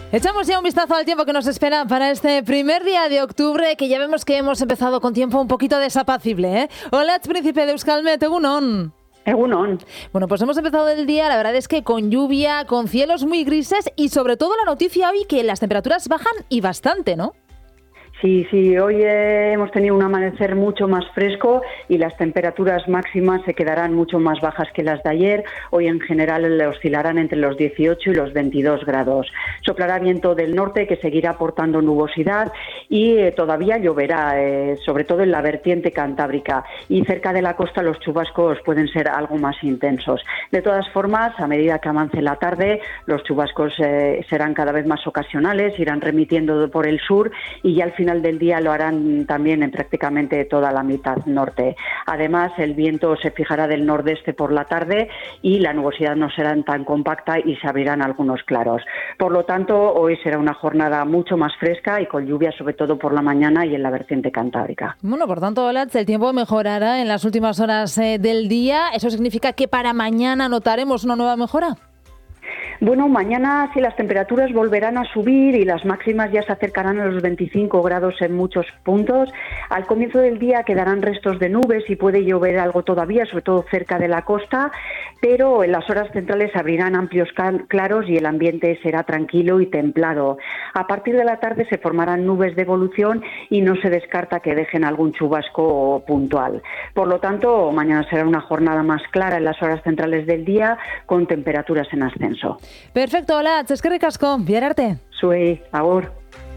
Echamos ya un vistazo al tiempo que nos espera para este primer día de octubre, que ya vemos que hemos empezado con tiempo un poquito desapacible, ¿eh? Hola, príncipe de Euskalmet, egunon. Egunon. Bueno, pues hemos empezado el día, la verdad es que con lluvia, con cielos muy grises y sobre todo la noticia hoy que las temperaturas bajan y bastante, ¿no? Sí, hoy hemos tenido un amanecer mucho más fresco y las temperaturas máximas se quedarán mucho más bajas que las de ayer. Hoy en general oscilarán entre los 18 y los 22 grados. Soplará viento del norte que seguirá aportando nubosidad y todavía lloverá, sobre todo en la vertiente cantábrica. Y cerca de la costa los chubascos pueden ser algo más intensos. De todas formas, a medida que avance la tarde, los chubascos serán cada vez más ocasionales, irán remitiendo por el sur y ya al final del día lo harán también en prácticamente toda la mitad norte. Además, el viento se fijará del nordeste por la tarde y la nubosidad no será tan compacta y se abrirán algunos claros. Por lo tanto, hoy será una jornada mucho más fresca y con lluvia sobre todo por la mañana y en la vertiente cantábrica. Bueno, por tanto, Olatz, el tiempo mejorará en las últimas horas del día. ¿Eso significa que para mañana notaremos una nueva mejora? Bueno, mañana sí las temperaturas volverán a subir y las máximas ya se acercarán a los 25 grados en muchos puntos. Al comienzo del día quedarán restos de nubes y puede llover algo todavía, sobre todo cerca de la costa, pero en las horas centrales abrirán amplios claros y el ambiente será tranquilo y templado. A partir de la tarde se formarán nubes de evolución y no se descarta que dejen algún chubasco puntual. Por lo tanto, mañana será una jornada más clara en las horas centrales del día con temperaturas en ascenso. Perfecto, Olatz, eskerrik asko, bihar arte. Zuei, agur.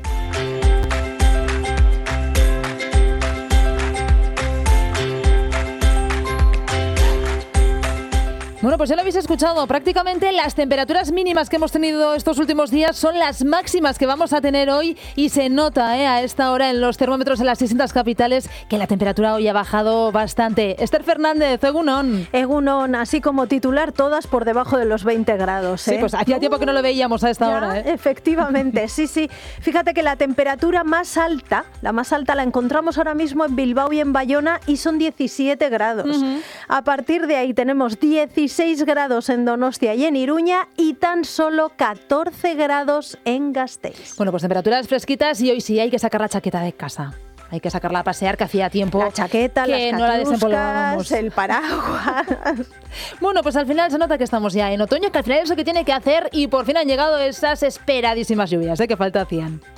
Bueno, pues ya lo habéis escuchado, prácticamente las temperaturas mínimas que hemos tenido estos últimos días son las máximas que vamos a tener hoy y se nota a esta hora en los termómetros en las distintas capitales que la temperatura hoy ha bajado bastante. Esther Fernández, egunon. Egunon, así como titular, todas por debajo de los 20 grados. Sí, pues hacía tiempo que no lo veíamos a esta hora. Efectivamente, sí. Fíjate que la temperatura más alta la encontramos ahora mismo en Bilbao y en Bayona y son 17 grados. Uh-huh. A partir de ahí tenemos 16 grados en Donostia y en Iruña y tan solo 14 grados en Gasteiz. Bueno, pues temperaturas fresquitas y hoy sí hay que sacar la chaqueta de casa. Hay que sacarla a pasear, que hacía tiempo la chaqueta, que las no la desempolvábamos. El paraguas. Bueno, pues al final se nota que estamos ya en otoño, que al final es lo que tiene que hacer y por fin han llegado esas esperadísimas lluvias, que falta hacían.